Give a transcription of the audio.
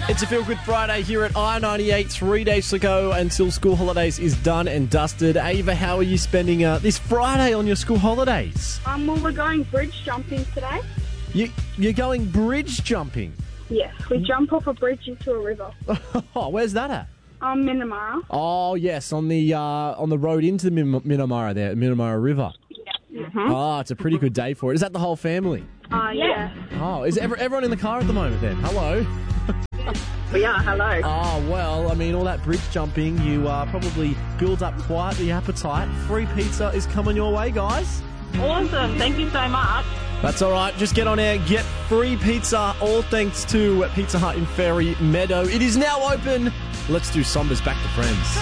It's a Feel Good Friday here at I-98. 3 days to go until school holidays is done and dusted. Ava, how are you spending this Friday on your school holidays? Well, we're going bridge jumping today. You're going bridge jumping? Yes, we jump off a bridge into a river. Oh, where's that at? Minamara. Oh, yes, on the road into the Minamara there, Minamara River. Yeah. Mm-hmm. Oh, it's a pretty good day for it. Is that the whole family? Yeah. Oh, is everyone in the car at the moment then? Hello? We are, hello. Oh, well, I mean, all that bridge jumping, you probably build up quite the appetite. Free pizza is coming your way, guys. Awesome, thank you so much. That's all right. Just get on air, get free pizza, all thanks to Pizza Hut in Fairy Meadow. It is now open. Let's do Sombers Back to Friends.